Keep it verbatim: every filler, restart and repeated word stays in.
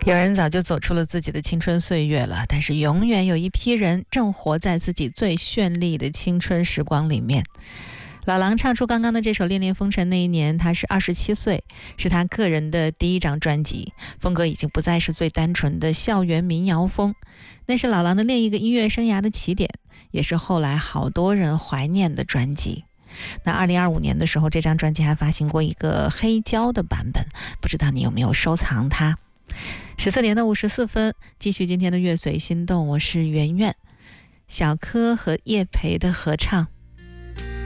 有人早就走出了自己的青春岁月了，但是永远有一批人正活在自己最绚丽的青春时光里面。老狼唱出刚刚的这首《恋恋风尘》那一年，他是二十七岁，是他个人的第一张专辑，风格已经不再是最单纯的校园民谣风，那是老狼的另一个音乐生涯的起点，也是后来好多人怀念的专辑。那二零二五年的时候，这张专辑还发行过一个黑胶的版本，不知道你有没有收藏它。十四点的五十四分，继续今天的乐随心动，我是圆圆。小柯和叶培的合唱。